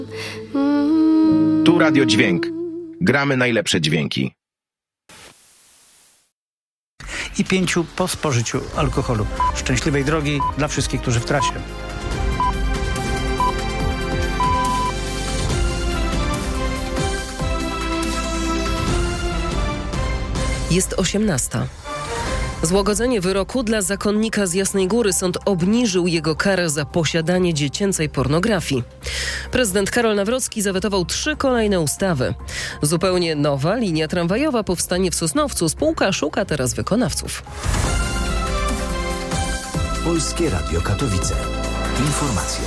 Tu Radio Dźwięk. Gramy najlepsze dźwięki. I 5 po spożyciu alkoholu. Szczęśliwej drogi dla wszystkich, którzy w trasie. Jest 18. Złagodzenie wyroku dla zakonnika z Jasnej Góry. Sąd obniżył jego karę za posiadanie dziecięcej pornografii. Prezydent Karol Nawrocki zawetował 3 kolejne ustawy. Zupełnie nowa linia tramwajowa powstanie w Sosnowcu. Spółka szuka teraz wykonawców. Polskie Radio Katowice. Informacje.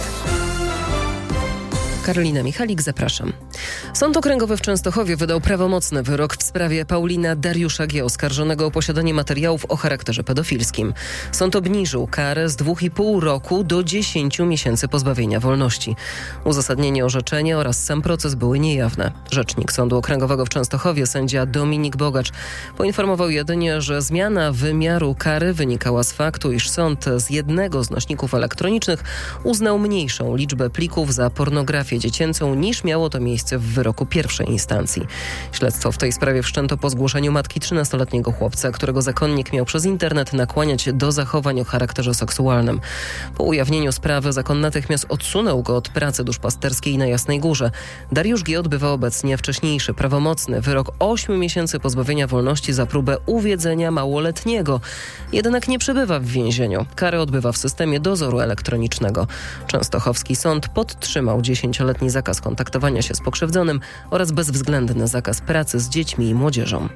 Karolina Michalik, zapraszam. Sąd Okręgowy w Częstochowie wydał prawomocny wyrok w sprawie Paulina Dariusza G., oskarżonego o posiadanie materiałów o charakterze pedofilskim. Sąd obniżył karę z 2,5 roku do 10 miesięcy pozbawienia wolności. Uzasadnienie orzeczenia oraz sam proces były niejawne. Rzecznik Sądu Okręgowego w Częstochowie, sędzia Dominik Bogacz, poinformował jedynie, że zmiana wymiaru kary wynikała z faktu, iż sąd z jednego z nośników elektronicznych uznał mniejszą liczbę plików za pornografię dziecięcą niż miało to miejsce w wyroku pierwszej instancji. Śledztwo w tej sprawie wszczęto po zgłoszeniu matki 13-letniego chłopca, którego zakonnik miał przez internet nakłaniać do zachowań o charakterze seksualnym. Po ujawnieniu sprawy zakon natychmiast odsunął go od pracy duszpasterskiej na Jasnej Górze. Dariusz G. odbywa obecnie wcześniejszy prawomocny wyrok 8 miesięcy pozbawienia wolności za próbę uwiedzenia małoletniego. Jednak nie przebywa w więzieniu. Karę odbywa w systemie dozoru elektronicznego. Częstochowski sąd podtrzymał 10-letni zakaz kontaktowania się z pokrzywdzonym oraz bezwzględny zakaz pracy z dziećmi i młodzieżą.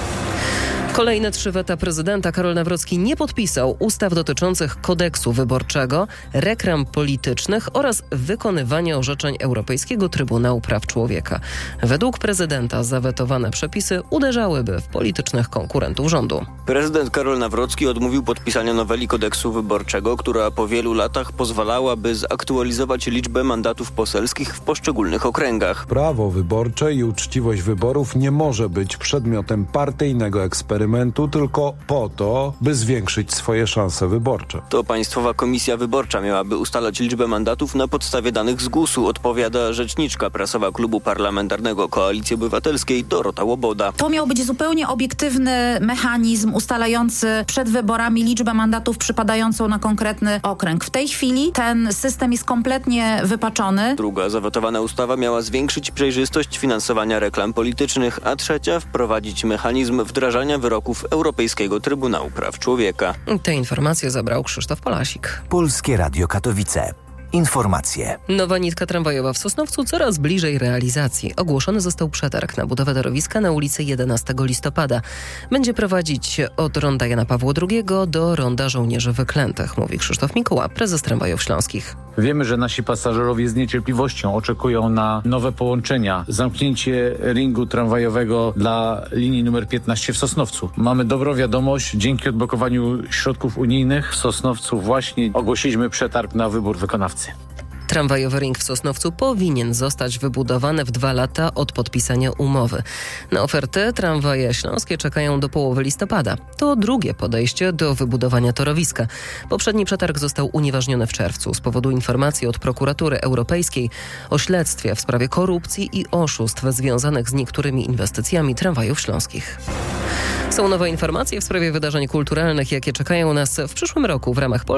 Kolejne 3 weta prezydenta. Karol Nawrocki nie podpisał ustaw dotyczących kodeksu wyborczego, reklam politycznych oraz wykonywania orzeczeń Europejskiego Trybunału Praw Człowieka. Według prezydenta zawetowane przepisy uderzałyby w politycznych konkurentów rządu. Prezydent Karol Nawrocki odmówił podpisania noweli kodeksu wyborczego, która po wielu latach pozwalałaby zaktualizować liczbę mandatów poselskich w poszczególnych okręgach. Prawo wyborcze i uczciwość wyborów nie może być przedmiotem partyjnego eksperymentu, tylko po to, by zwiększyć swoje szanse wyborcze. To Państwowa Komisja Wyborcza miałaby ustalać liczbę mandatów na podstawie danych z GUS-u, odpowiada rzeczniczka prasowa Klubu Parlamentarnego Koalicji Obywatelskiej Dorota Łoboda. To miał być zupełnie obiektywny mechanizm ustalający przed wyborami liczbę mandatów przypadającą na konkretny okręg. W tej chwili ten system jest kompletnie wypaczony. Druga zawetowana ustawa miała zwiększyć przejrzystość finansowania reklam politycznych, a trzecia wprowadzić mechanizm wdrażania wyroków Europejskiego Trybunału Praw Człowieka. Te informacje zabrał Krzysztof Polasik. Polskie Radio Katowice. Informacje. Nowa nitka tramwajowa w Sosnowcu coraz bliżej realizacji. Ogłoszony został przetarg na budowę torowiska na ulicy 11 listopada. Będzie prowadzić od ronda Jana Pawła II do ronda Żołnierzy Wyklętych, mówi Krzysztof Mikuła, prezes Tramwajów Śląskich. Wiemy, że nasi pasażerowie z niecierpliwością oczekują na nowe połączenia. Zamknięcie ringu tramwajowego dla linii nr 15 w Sosnowcu. Mamy dobrą wiadomość. Dzięki odblokowaniu środków unijnych w Sosnowcu właśnie ogłosiliśmy przetarg na wybór wykonawcy. Tramwajowy ring w Sosnowcu powinien zostać wybudowany w 2 lata od podpisania umowy. Na ofertę tramwaje śląskie czekają do połowy listopada. To drugie podejście do wybudowania torowiska. Poprzedni przetarg został unieważniony w czerwcu z powodu informacji od Prokuratury Europejskiej o śledztwie w sprawie korupcji i oszustw związanych z niektórymi inwestycjami tramwajów śląskich. Są nowe informacje w sprawie wydarzeń kulturalnych, jakie czekają nas w przyszłym roku w ramach